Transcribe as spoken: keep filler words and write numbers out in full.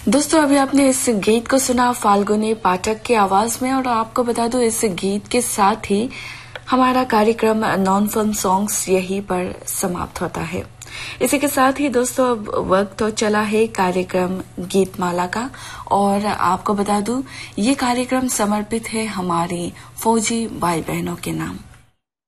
दोस्तों अभी आपने इस गीत को सुना फाल्गुनी पाठक की आवाज में, और आपको बता दूं इस गीत के साथ ही हमारा कार्यक्रम नॉन फिल्म सॉन्ग्स यहीं पर समाप्त होता है। इसी के साथ ही दोस्तों अब वक्त तो चला है कार्यक्रम गीतमाला का, और आपको बता दूं ये कार्यक्रम समर्पित है हमारी फौजी भाई बहनों के नाम।